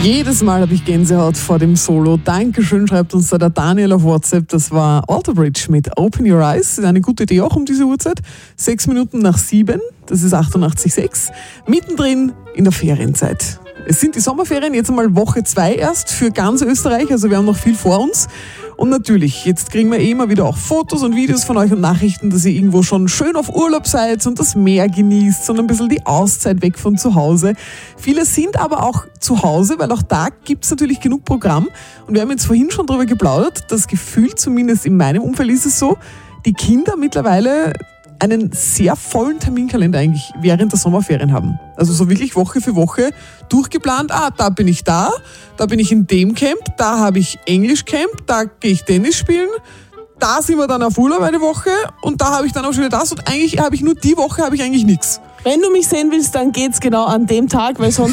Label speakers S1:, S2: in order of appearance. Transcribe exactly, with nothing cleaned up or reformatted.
S1: Jedes Mal habe ich Gänsehaut vor dem Solo. Dankeschön, schreibt uns da der Daniel auf WhatsApp. Das war Alter Bridge mit Open Your Eyes. Eine gute Idee auch um diese Uhrzeit. Sechs Minuten nach sieben, das ist achtundachtzig Komma sechs. Mittendrin in der Ferienzeit. Es sind die Sommerferien, jetzt einmal Woche zwei erst für ganz Österreich, also wir haben noch viel vor uns. Und natürlich, jetzt kriegen wir eh immer wieder auch Fotos und Videos von euch und Nachrichten, dass ihr irgendwo schon schön auf Urlaub seid und das Meer genießt und ein bisschen die Auszeit weg von zu Hause. Viele sind aber auch zu Hause, weil auch da gibt's natürlich genug Programm. Und wir haben jetzt vorhin schon darüber geplaudert, das Gefühl, zumindest in meinem Umfeld ist es so, die Kinder mittlerweile einen sehr vollen Terminkalender eigentlich während der Sommerferien haben. Also so wirklich Woche für Woche durchgeplant, ah, da bin ich da, da bin ich in dem Camp, da habe ich Englisch-Camp, da gehe ich Tennis spielen, da sind wir dann auf Urlaub eine Woche und da habe ich dann auch schon wieder das und eigentlich habe ich nur die Woche habe ich eigentlich nichts.
S2: Wenn du mich sehen willst, dann geht's genau an dem Tag, weil sonst